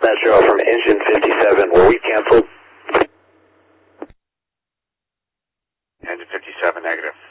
Metro from engine 57. Were we canceled? Engine 57, negative.